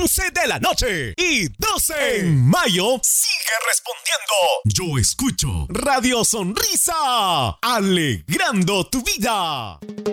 11 de la noche y 12 en mayo. Sigue respondiendo. Yo escucho Radio Sonrisa, alegrando tu vida.